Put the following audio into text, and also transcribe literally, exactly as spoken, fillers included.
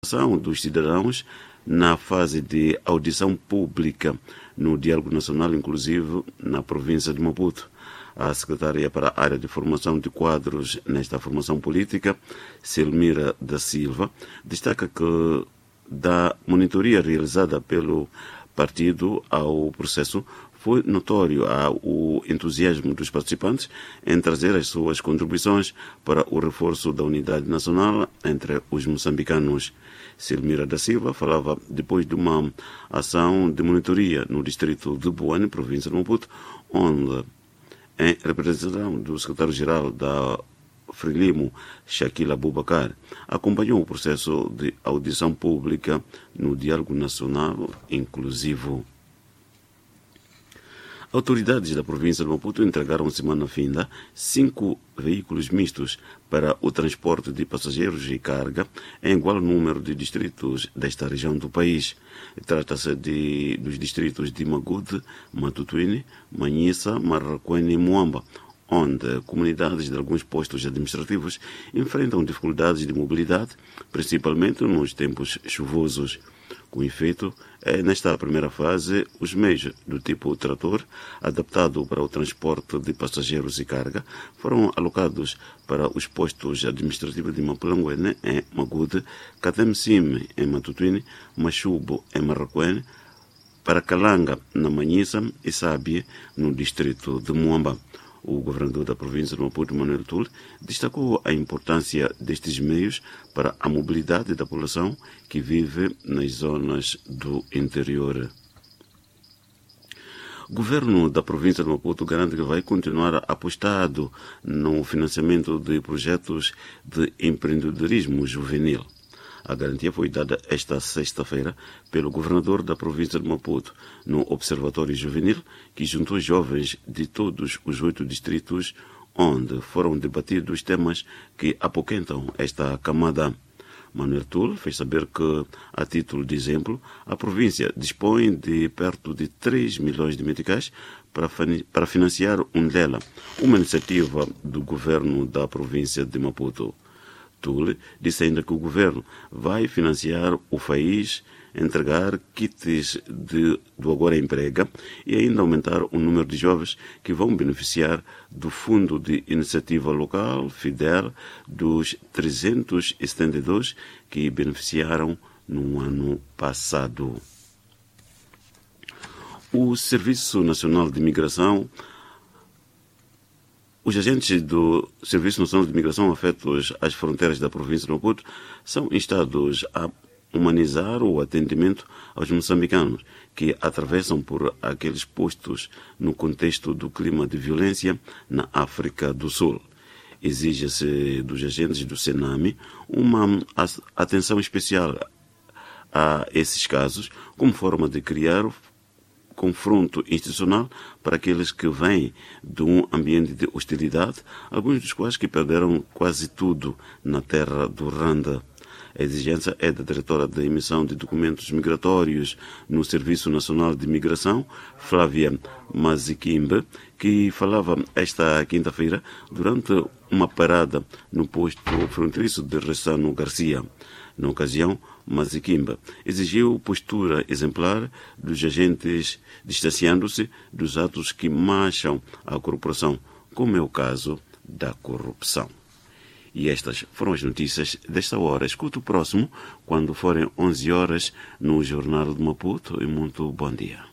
Dos cidadãos na fase de audição pública no Diálogo Nacional Inclusivo na província de Maputo. A secretária para a área de formação de quadros nesta formação política, Selmira da Silva, destaca que da monitoria realizada pelo partido ao processo foi notório o entusiasmo dos participantes em trazer as suas contribuições para o reforço da unidade nacional entre os moçambicanos. Selmira da Silva falava depois de uma ação de monitoria no distrito de Buane, província de Maputo, onde, em representação do secretário-geral da Frelimo, Shaquille Abubakar, acompanhou o processo de audição pública no Diálogo Nacional Inclusivo. Autoridades da província de Maputo entregaram semana finda cinco veículos mistos para o transporte de passageiros e carga em igual número de distritos desta região do país. Trata-se de, dos distritos de Magude, Matutuine, Manhissa, Marraquene e Muamba, onde comunidades de alguns postos administrativos enfrentam dificuldades de mobilidade, principalmente nos tempos chuvosos. Com efeito, é nesta primeira fase, os meios do tipo trator, adaptado para o transporte de passageiros e carga, foram alocados para os postos administrativos de Mapulanguene, em Magude, Catemcime, em Matutuine, Machubo, em Marraquene, para Calanga, na Manhissa, e Sábie, no distrito de Muamba. O governador da província de Maputo, Manuel Tull, destacou a importância destes meios para a mobilidade da população que vive nas zonas do interior. O governo da província de Maputo garante que vai continuar apostado no financiamento de projetos de empreendedorismo juvenil. A garantia foi dada esta sexta-feira pelo governador da província de Maputo, no Observatório Juvenil, que juntou jovens de todos os oito distritos, onde foram debatidos temas que apoquentam esta camada. Manuel Tull fez saber que, a título de exemplo, a província dispõe de perto de três milhões de meticais para, para financiar um Lela, uma iniciativa do governo da província de Maputo. Tull disse ainda que o governo vai financiar o FAIS, entregar kits de, do Agora Emprega e ainda aumentar o número de jovens que vão beneficiar do Fundo de Iniciativa Local, FIDEL, dos trezentos e setenta e dois que beneficiaram no ano passado. O Serviço Nacional de Imigração Os agentes do Serviço Nacional de Imigração afetos às fronteiras da província de Maputo são instados a humanizar o atendimento aos moçambicanos que atravessam por aqueles postos no contexto do clima de violência na África do Sul. Exige-se dos agentes do SENAMI uma atenção especial a esses casos, como forma de criar confronto institucional para aqueles que vêm de um ambiente de hostilidade, alguns dos quais que perderam quase tudo na terra do Randa. A exigência é da diretora de emissão de documentos migratórios no Serviço Nacional de Imigração, Flávia Mazikimbe, que falava esta quinta-feira durante uma parada no posto fronteiriço de Ressano Garcia. Na ocasião, Mazikimbe exigiu postura exemplar dos agentes, distanciando-se dos atos que mancham a corporação, como é o caso da corrupção. E estas foram as notícias desta hora. Escuta o próximo quando forem onze horas no Jornal de Maputo e muito bom dia.